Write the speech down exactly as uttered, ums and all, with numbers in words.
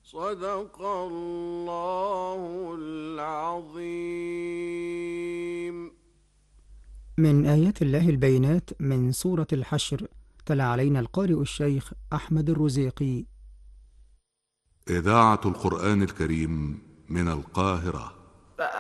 صدق الله العظيم. من آيات الله البينات من سورة الحشر، تلا علينا القارئ الشيخ أحمد الرزيقي. إذاعة القرآن الكريم من القاهرة.